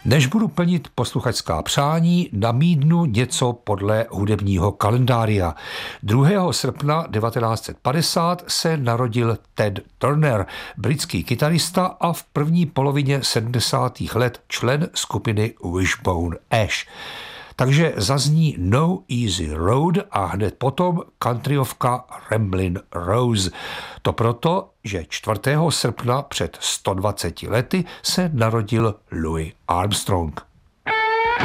Než budu plnit posluchačská přání, namídnu něco podle hudebního kalendária. 2. srpna 1950 se narodil Ted Turner, britský kytarista a v první polovině 70. let člen skupiny Wishbone Ash. Takže zazní No Easy Road a hned potom countryovka Ramblin' Rose. To proto, že 4. srpna před 120 lety se narodil Louis Armstrong.